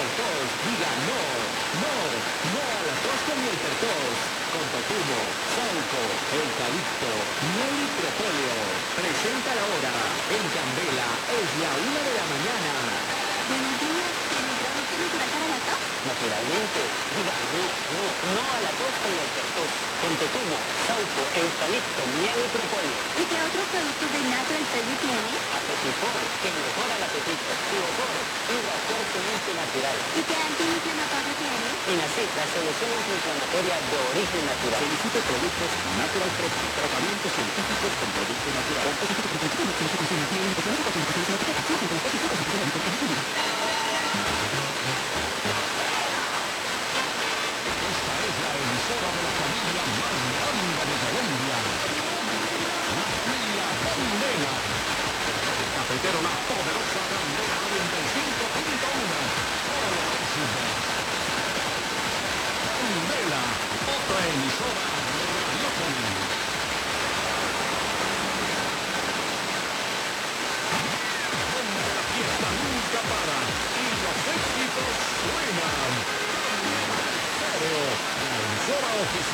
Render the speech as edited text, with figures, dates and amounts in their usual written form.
tos, diga no, no, no a la tos con el tos. Con Totumo, Sauco, eucalipto, miel y propóleo. Presenta la hora. En Candela es la 1 de la mañana. Buenos días, ¿tiene producto natural para la tos? Naturalmente, diga no a la tos con el tos. Con Totumo, Sauco, eucalipto, miel y propóleo. ¿Y qué otros productos de Natural Perry tiene? Apetifor, que mejora el apetito. Tuopor, fibra fuertemente natural. ¿Y qué antiinflamatorio tiene? Inacid, la solución antiinflamatoria de origen natural. Solicite productos Natural Fresh. Tratamientos científicos con productos naturales. Esta es la emisora de la familia más grande de Colombia. La familia Candela. Cafetero La Poderosa Candela 95.1. Solo éxitos. Candela, otra emisora radiófona. Donde la fiesta nunca para y los éxitos suenan. Pero la emisora oficial